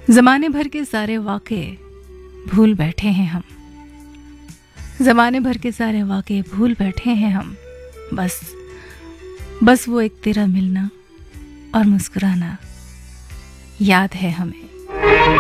जमाने भर के सारे वाक़े भूल बैठे हैं हम। जमाने भर के सारे वाक़े भूल बैठे हैं हम। बस वो एक तेरा मिलना और मुस्कुराना याद है हमें।